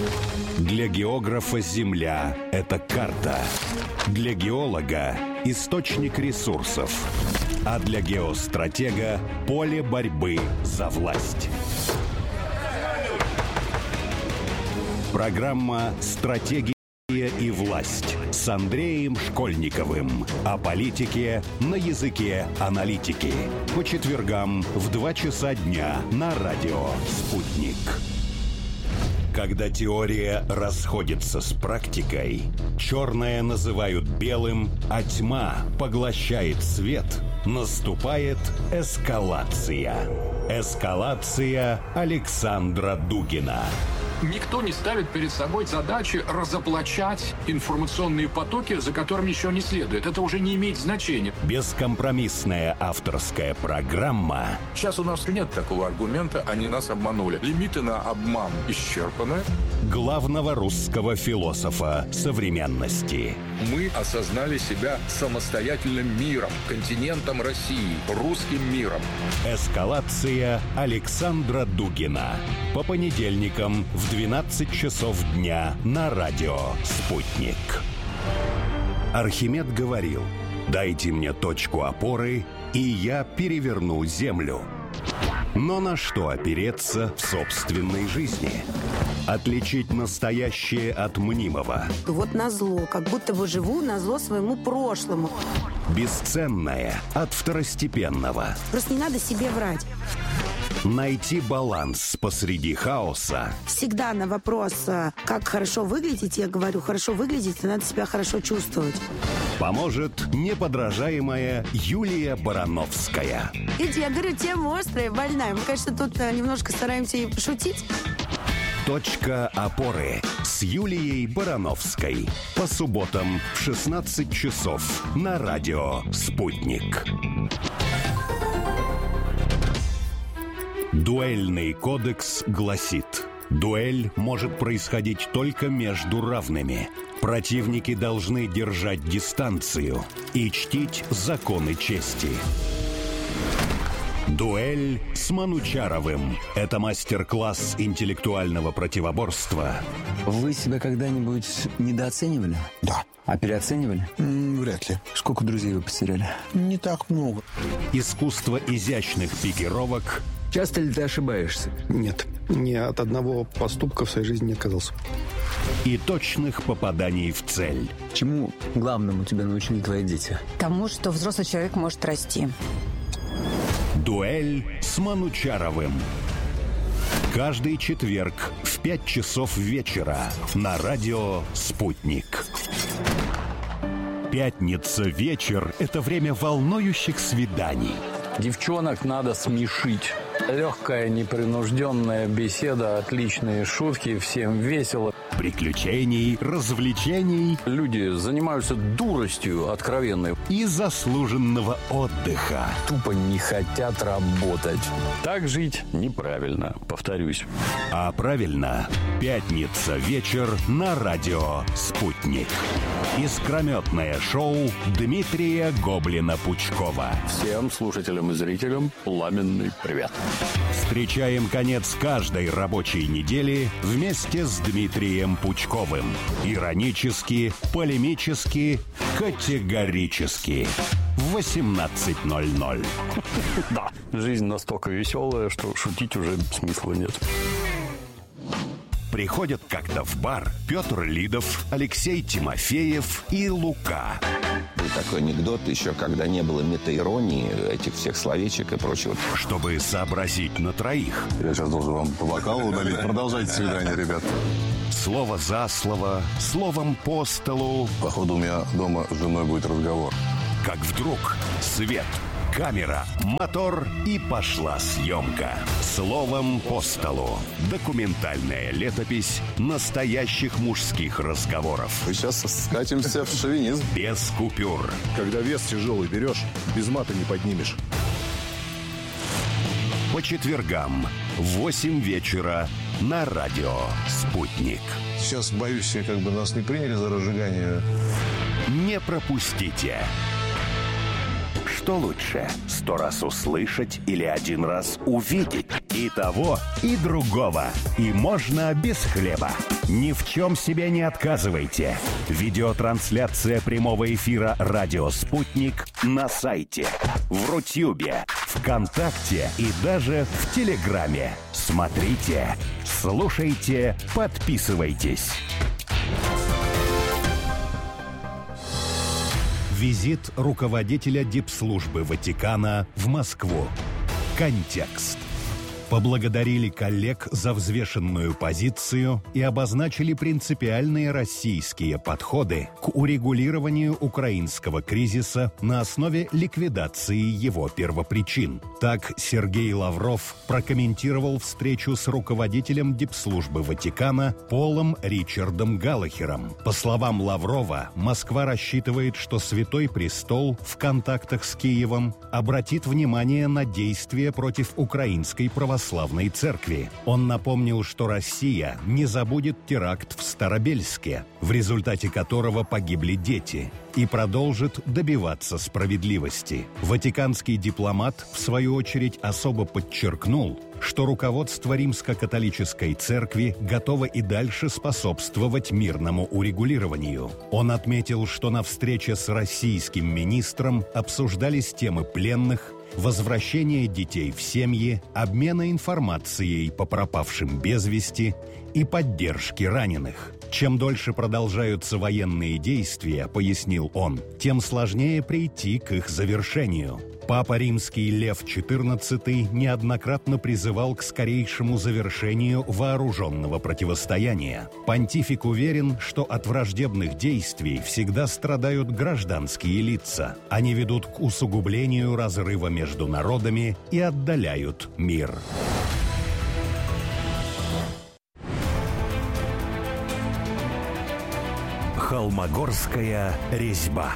Для географа Земля – это карта. Для геолога – источник ресурсов. А для геостратега – поле борьбы за власть. Программа «Стратегия и власть» с Андреем Школьниковым. О политике на языке аналитики. По четвергам в 2 часа дня на радио «Спутник». Когда теория расходится с практикой, черное называют белым, а тьма поглощает свет, наступает эскалация. Эскалация Александра Дугина. Никто не ставит перед собой задачи разоблачать информационные потоки, за которыми еще не следует. Это уже не имеет значения. Бескомпромиссная авторская программа. Сейчас у нас нет такого аргумента, они нас обманули. Лимиты на обман исчерпаны. Главного русского философа современности. Мы осознали себя самостоятельным миром, континентом России, русским миром. Эскалация Александра Дугина. По понедельникам в 12 часов дня на радио «Спутник». Архимед говорил: «Дайте мне точку опоры, и я переверну землю». Но на что опереться в собственной жизни? Отличить настоящее от мнимого. Вот назло, как будто бы живу назло своему прошлому. Бесценное от второстепенного. Просто не надо себе врать. Найти баланс посреди хаоса. Всегда на вопрос, как хорошо выглядеть, я говорю, хорошо выглядеть, и надо себя хорошо чувствовать. Поможет неподражаемая Юлия Барановская. Видите, я говорю, тема острая, больная. Мы, конечно, тут немножко стараемся и пошутить. Точка опоры с Юлией Барановской. По субботам в 16 часов на радио «Спутник». Дуэльный кодекс гласит: дуэль может происходить только между равными. Противники должны держать дистанцию и чтить законы чести. Дуэль с Манучаровым. Это мастер-класс интеллектуального противоборства. Вы себя когда-нибудь недооценивали? Да. А переоценивали? Вряд ли. Сколько друзей вы потеряли? Не так много. Искусство изящных пикировок. Часто ли ты ошибаешься? Нет. Ни от одного поступка в своей жизни не отказался. И точных попаданий в цель. Чему главному тебя научили твои дети? Тому, что взрослый человек может расти. Дуэль с Манучаровым. Каждый четверг в 5 часов вечера на радио «Спутник». Пятница вечер – это время волнующих свиданий. Девчонок надо смешить. Легкая, непринужденная беседа, отличные шутки, всем весело. Приключений, развлечений. Люди занимаются дуростью откровенной. И заслуженного отдыха. Тупо не хотят работать. Так жить неправильно, повторюсь. А правильно, пятница вечер на радио «Спутник». Искрометное шоу Дмитрия Гоблина-Пучкова. Всем слушателям и зрителям пламенный привет. Встречаем конец каждой рабочей недели вместе с Дмитрием Пучковым. Иронически, полемически, категорически. В 18:00. Да, жизнь настолько веселая, что шутить уже смысла нет. Приходят как-то в бар Петр Лидов, Алексей Тимофеев и Лука. Был такой анекдот еще, когда не было метаиронии, этих всех словечек и прочего. Чтобы сообразить на троих. Я сейчас должен вам по бокалу налить. Продолжайте свидание, ребят. Слово за слово, словом по столу. Походу, у меня дома с женой будет разговор. Как вдруг свет, камера, мотор и пошла съемка. Словом по столу. Документальная летопись настоящих мужских разговоров. Мы сейчас скатимся в шовинизм. Без купюр. Когда вес тяжелый берешь, без мата не поднимешь. По четвергам в 8 вечера на радио «Спутник». Сейчас, боюсь, как бы нас не приняли за разжигание. Не пропустите. Что лучше, 100 раз услышать или 1 раз увидеть? И того, и другого. И можно без хлеба. Ни в чем себе не отказывайте. Видеотрансляция прямого эфира «Радио Спутник» на сайте, в Рутюбе, ВКонтакте и даже в Телеграме. Смотрите, слушайте, подписывайтесь. Визит руководителя дипслужбы Ватикана в Москву. Контекст. Поблагодарили коллег за взвешенную позицию и обозначили принципиальные российские подходы к урегулированию украинского кризиса на основе ликвидации его первопричин. Так Сергей Лавров прокомментировал встречу с руководителем дипслужбы Ватикана Полом Ричардом Галлахером. По словам Лаврова, Москва рассчитывает, что Святой Престол в контактах с Киевом обратит внимание на действия против украинской православной церкви. Он напомнил, что Россия не забудет теракт в Старобельске, в результате которого погибли дети, и продолжит добиваться справедливости. Ватиканский дипломат, в свою очередь, особо подчеркнул, что руководство Римско-католической церкви готово и дальше способствовать мирному урегулированию. Он отметил, что на встрече с российским министром обсуждались темы пленных, возвращение детей в семьи, обмена информацией по пропавшим без вести и поддержки раненых. Чем дольше продолжаются военные действия, пояснил он, тем сложнее прийти к их завершению. Папа Римский Лев XIV неоднократно призывал к скорейшему завершению вооруженного противостояния. Понтифик уверен, что от враждебных действий всегда страдают гражданские лица. Они ведут к усугублению разрыва между народами и отдаляют мир. Холмогорская резьба.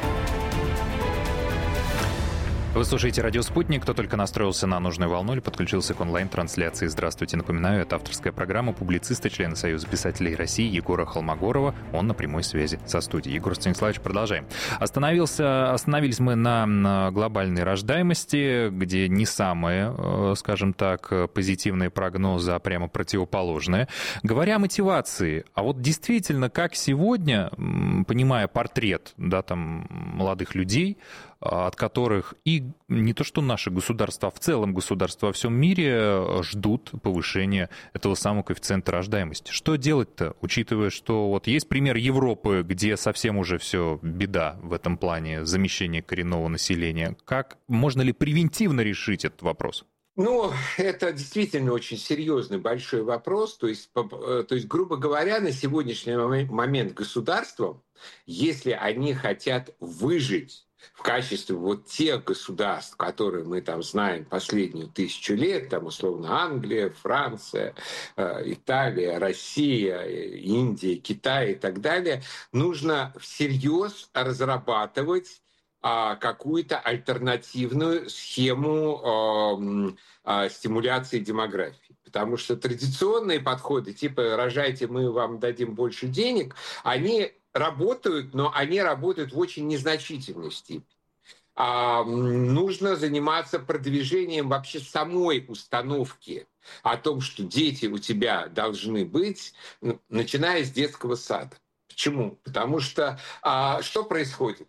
Вы слушаете «Радио Спутник». Кто только настроился на нужную волну или подключился к онлайн-трансляции. Здравствуйте. Напоминаю, это авторская программа публициста, члена Союза писателей России Егора Холмогорова. Он на прямой связи со студией. Егор Станиславович, продолжаем. Остановились мы на глобальной рождаемости, где не самые, скажем так, позитивные прогнозы, а прямо противоположные. Говоря о мотивации, а вот действительно, как сегодня, понимая портрет, да, там, молодых людей, от которых и не то что наше государство, а в целом государства во всем мире ждут повышения этого самого коэффициента рождаемости. Что делать-то, учитывая, что вот есть пример Европы, где совсем уже все беда в этом плане замещения коренного населения. Можно ли превентивно решить этот вопрос? Ну, это действительно очень серьезный большой вопрос. То есть, грубо говоря, на сегодняшний момент государством, если они хотят выжить в качестве вот тех государств, которые мы там знаем последнюю 1000 лет, там условно Англия, Франция, Италия, Россия, Индия, Китай и так далее, нужно всерьез разрабатывать какую-то альтернативную схему стимуляции демографии. Потому что традиционные подходы, типа «рожайте, мы вам дадим больше денег», они работают, но они работают в очень незначительной степени. Нужно заниматься продвижением вообще самой установки о том, что дети у тебя должны быть, начиная с детского сада. Почему? Потому что что происходит?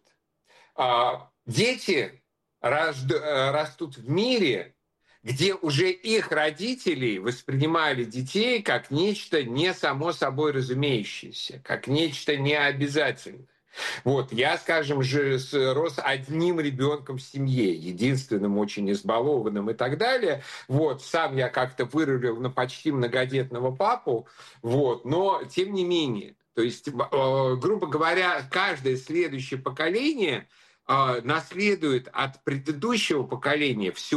Дети растут в мире, где уже их родители воспринимали детей как нечто не само собой разумеющееся, как нечто необязательное. Вот, я, скажем, же рос одним ребенком в семье, единственным, очень избалованным и так далее. Вот, сам я как-то вырулил на почти многодетного папу, вот, но тем не менее. То есть, грубо говоря, каждое следующее поколение наследует от предыдущего поколения всю